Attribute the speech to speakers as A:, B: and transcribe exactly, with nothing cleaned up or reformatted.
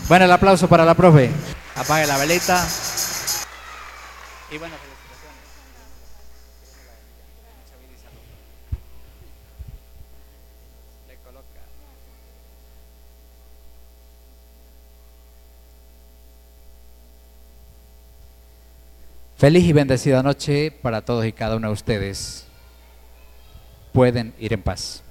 A: Bueno, el aplauso para la profe. Apague la velita. Y bueno, felicitaciones. Mucha vida y salud. Le coloca. Feliz y bendecida noche para todos y cada uno de ustedes. Pueden ir en paz.